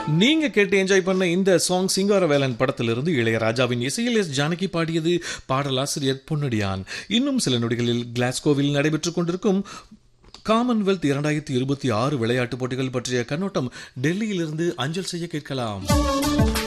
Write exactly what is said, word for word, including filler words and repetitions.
நீங்க கேட்டு என்ஜாய் பண்ண இந்த சாங் சிங்காரவேலன் படத்திலிருந்து இளையராஜாவின் இசையில் எஸ் ஜானகி பாடியது. பாடலாசிரியர் பொன்னடியான். இன்னும் சில நொடிகளில் கிளாஸ்கோவில் நடைபெற்றுக் கொண்டிருக்கும் காமன்வெல்த் இரண்டாயிரத்தி இருபத்தி ஆறு விளையாட்டுப் போட்டிகள் பற்றிய கண்ணோட்டம் டெல்லியிலிருந்து அஞ்சல் செய்ய கேட்கலாம்.